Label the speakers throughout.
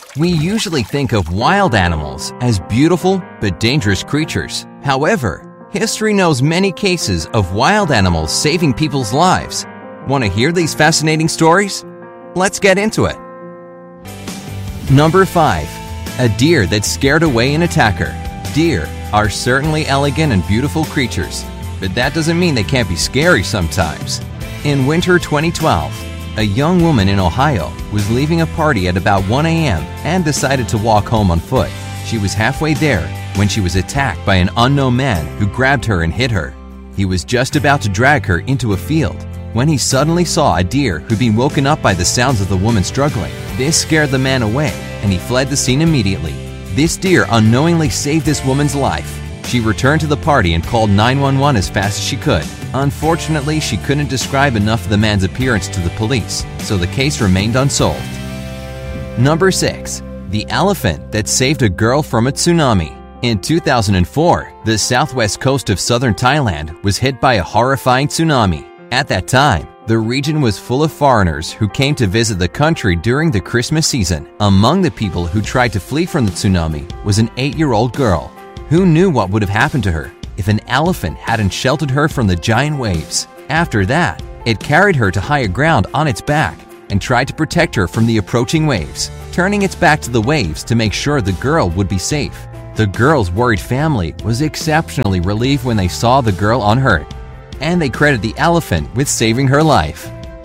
Speaker 1: We usually think of wild animals as beautiful but dangerous creatures. However, history knows many cases of wild animals saving people's lives. Want to hear these fascinating stories? Let's get into it. Number 5. A deer that scared away an attacker. Deer are certainly elegant and beautiful creatures, but that doesn't mean they can't be scary sometimes. In winter 2012, a young woman in Ohio was leaving a party at about 1 a.m. and decided to walk home on foot. She was halfway there when she was attacked by an unknown man who grabbed her and hit her. He was just about to drag her into a field when he suddenly saw a deer who'd been woken up by the sounds of the woman struggling. This scared the man away, and he fled the scene immediately. This deer unknowingly saved this woman's life. She returned to the party and called 911 as fast as she could. Unfortunately, she couldn't describe enough of the man's appearance to the police, so the case remained unsolved. Number 6. The elephant that saved a girl from a tsunami. In 2004, the southwest coast of southern Thailand was hit by a horrifying tsunami. At that time, the region was full of foreigners who came to visit the country during the Christmas season. Among the people who tried to flee from the tsunami was an 8-year-old girl. Who knew what would have happened to her if an elephant hadn't sheltered her from the giant waves? After that, it carried her to higher ground on its back and tried to protect her from the approaching waves, turning its back to the waves to make sure the girl would be safe. The girl's worried family was exceptionally relieved when they saw the girl unhurt, and they credited the elephant with saving her life.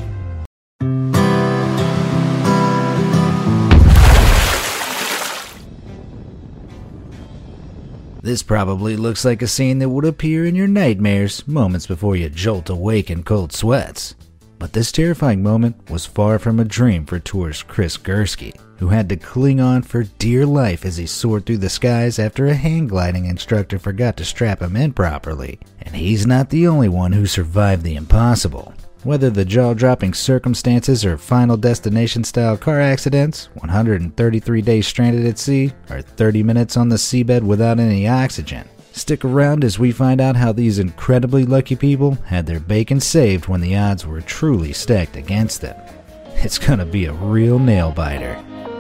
Speaker 2: This probably looks like a scene that would appear in your nightmares moments before you jolt awake in cold sweats. But this terrifying moment was far from a dream for tourist Chris Gursky, who had to cling on for dear life as he soared through the skies after a hang gliding instructor forgot to strap him in properly. And he's not the only one who survived the impossible. Whether the jaw-dropping circumstances or Final Destination-style car accidents, 133 days stranded at sea, or 30 minutes on the seabed without any oxygen. Stick around as we find out how these incredibly lucky people had their bacon saved when the odds were truly stacked against them. It's gonna be a real nail-biter.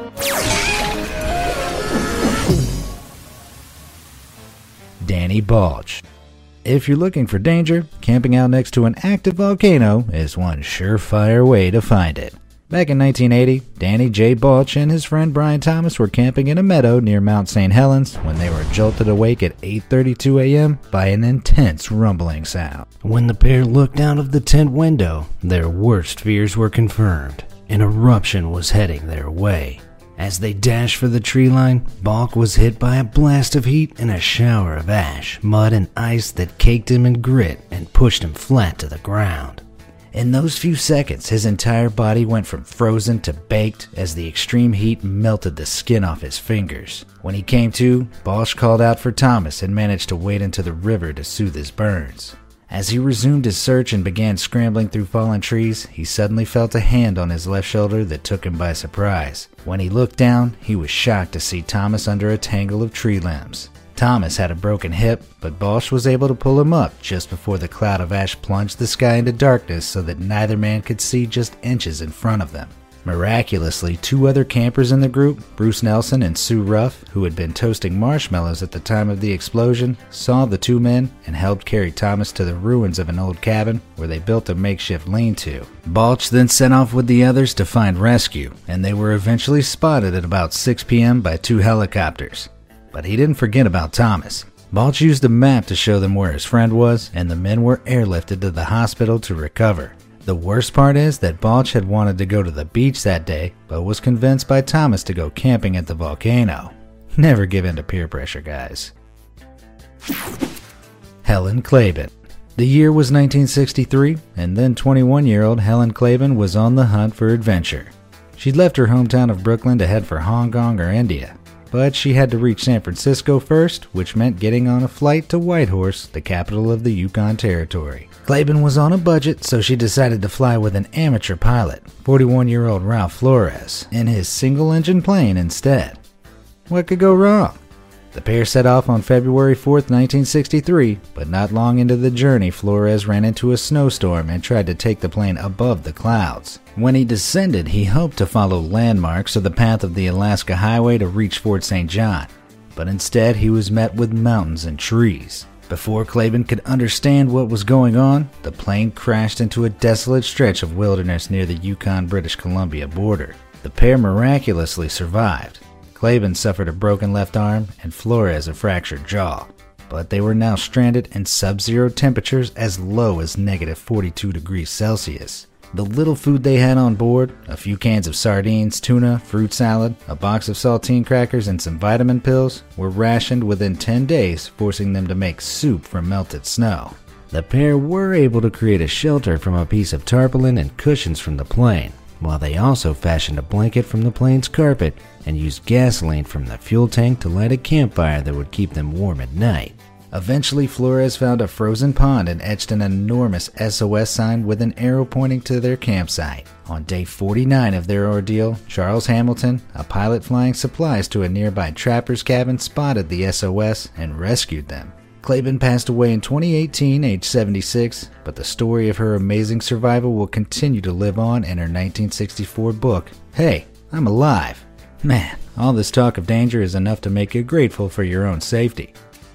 Speaker 2: Danny Balch. If you're looking for danger, camping out next to an active volcano is one surefire way to find it. Back in 1980, Danny J. Balch and his friend Brian Thomas were camping in a meadow near Mount St. Helens when they were jolted awake at 8:32 a.m. by an intense rumbling sound. When the pair looked out of the tent window, their worst fears were confirmed. An eruption was heading their way. As they dashed for the tree line, Balch was hit by a blast of heat and a shower of ash, mud, and ice that caked him in grit and pushed him flat to the ground. In those few seconds, his entire body went from frozen to baked as the extreme heat melted the skin off his fingers. When he came to, Balch called out for Thomas and managed to wade into the river to soothe his burns. As he resumed his search and began scrambling through fallen trees, he suddenly felt a hand on his left shoulder that took him by surprise. When he looked down, he was shocked to see Thomas under a tangle of tree limbs. Thomas had a broken hip, but Balch was able to pull him up just before the cloud of ash plunged the sky into darkness so that neither man could see just inches in front of them. Miraculously, 2 other campers in the group, Bruce Nelson and Sue Ruff, who had been toasting marshmallows at the time of the explosion, saw the 2 men and helped carry Thomas to the ruins of an old cabin where they built a makeshift lean-to. Balch then set off with the others to find rescue, and they were eventually spotted at about 6 p.m. by 2 helicopters. But he didn't forget about Thomas. Balch used a map to show them where his friend was, and the men were airlifted to the hospital to recover. The worst part is that Balch had wanted to go to the beach that day, but was convinced by Thomas to go camping at the volcano. Never give in to peer pressure, guys. Helen Klaben. The year was 1963, and then 21-year-old Helen Klaben was on the hunt for adventure. She'd left her hometown of Brooklyn to head for Hong Kong or India, but she had to reach San Francisco first, which meant getting on a flight to Whitehorse, the capital of the Yukon Territory. Klaben was on a budget, so she decided to fly with an amateur pilot, 41-year-old Ralph Flores, in his single-engine plane instead. What could go wrong? The pair set off on February 4, 1963, but not long into the journey, Flores ran into a snowstorm and tried to take the plane above the clouds. When he descended, he hoped to follow landmarks or the path of the Alaska Highway to reach Fort St. John, but instead he was met with mountains and trees. Before Klaban could understand what was going on, the plane crashed into a desolate stretch of wilderness near the Yukon-British Columbia border. The pair miraculously survived. Klaban suffered a broken left arm and Flores a fractured jaw, but they were now stranded in sub-zero temperatures as low as negative 42 degrees Celsius. The little food they had on board, a few cans of sardines, tuna, fruit salad, a box of saltine crackers, and some vitamin pills, were rationed within 10 days, forcing them to make soup from melted snow. The pair were able to create a shelter from a piece of tarpaulin and cushions from the plane, while they also fashioned a blanket from the plane's carpet and used gasoline from the fuel tank to light a campfire that would keep them warm at night. Eventually, Flores found a frozen pond and etched an enormous SOS sign with an arrow pointing to their campsite. On day 49 of their ordeal, Charles Hamilton, a pilot flying supplies to a nearby trapper's cabin, spotted the SOS and rescued them. Klaban passed away in 2018, age 76, but the story of her amazing survival will continue to live on in her 1964 book, Hey, I'm Alive. Man, all this talk of danger is enough to make you grateful for your own safety.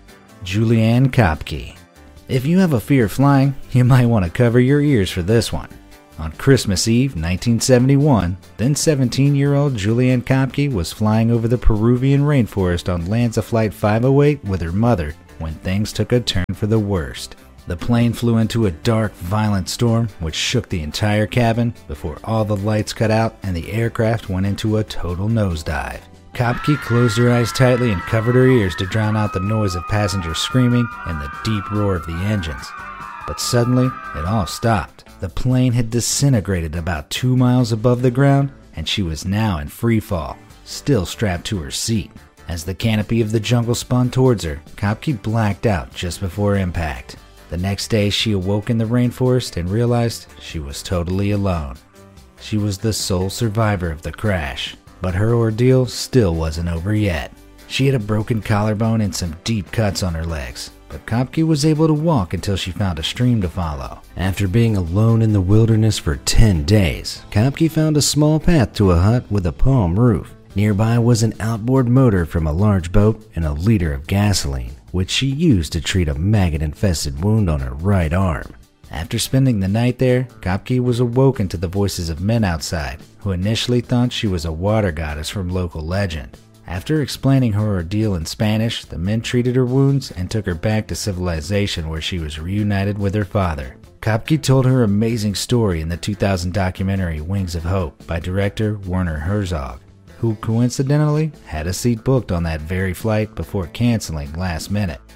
Speaker 2: Julianne Kopke. If you have a fear of flying, you might want to cover your ears for this one. On Christmas Eve, 1971, then 17-year-old Julianne Kopke was flying over the Peruvian rainforest on Lanza Flight 508 with her mother when things took a turn for the worst. The plane flew into a dark, violent storm which shook the entire cabin before all the lights cut out and the aircraft went into a total nosedive. Kopke closed her eyes tightly and covered her ears to drown out the noise of passengers screaming and the deep roar of the engines. But suddenly, it all stopped. The plane had disintegrated about 2 miles above the ground, and she was now in free fall, still strapped to her seat. As the canopy of the jungle spun towards her, Kopke blacked out just before impact. The next day, she awoke in the rainforest and realized she was totally alone. She was the sole survivor of the crash. But her ordeal still wasn't over yet. She had a broken collarbone and some deep cuts on her legs, but Kopke was able to walk until she found a stream to follow. After being alone in the wilderness for 10 days, Kopke found a small path to a hut with a palm roof. Nearby was an outboard motor from a large boat and a liter of gasoline, which she used to treat a maggot-infested wound on her right arm. After spending the night there, Kopke was awoken to the voices of men outside, who initially thought she was a water goddess from local legend. After explaining her ordeal in Spanish, the men treated her wounds and took her back to civilization where she was reunited with her father. Kopke told her amazing story in the 2000 documentary Wings of Hope by director Werner Herzog, who coincidentally had a seat booked on that very flight before canceling last minute.